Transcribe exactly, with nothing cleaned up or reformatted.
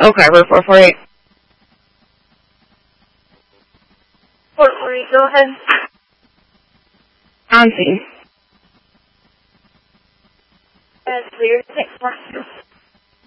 Okay, we're four four eight. four four eight, go ahead. On scene. That's clear. Six one.